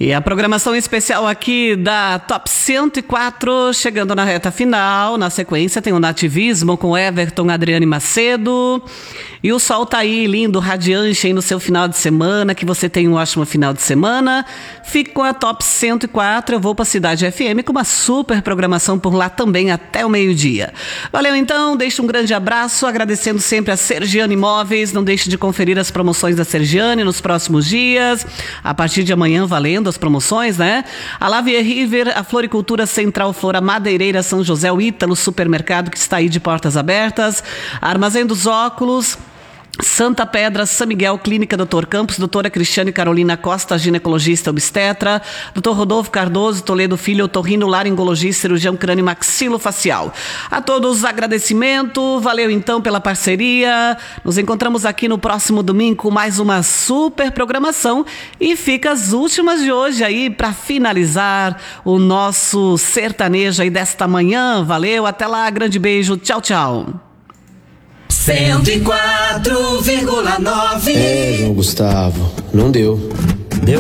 E a programação especial aqui da Top 104, chegando na reta final. Na sequência tem o Nativismo com Everton, Adriane Macedo. E o sol tá aí, lindo, radiante aí no seu final de semana. Que você tenha um ótimo final de semana. Fique com a Top 104. Eu vou pra Cidade FM com uma super programação por lá também até o meio-dia. Valeu então, deixo um grande abraço, agradecendo sempre a Sergiane Imóveis. Não deixe de conferir as promoções da Sergiane nos próximos dias. A partir de amanhã, valendo as promoções, né? A Lavier River, a Floricultura Central Flora Madeireira São José, o Ítalo Supermercado, que está aí de portas abertas. Armazém dos Óculos, Santa Pedra, São Miguel, Clínica Dr. Campos, doutora Cristiane Carolina Costa, ginecologista obstetra, Dr. Rodolfo Cardoso Toledo Filho, otorrino laringologista, cirurgião crânio maxilofacial. A todos agradecimento, valeu então pela parceria, nos encontramos aqui no próximo domingo com mais uma super programação e fica as últimas de hoje aí para finalizar o nosso sertanejo aí desta manhã. Valeu, até lá, grande beijo, tchau, tchau. 104,9. João Gustavo, não deu.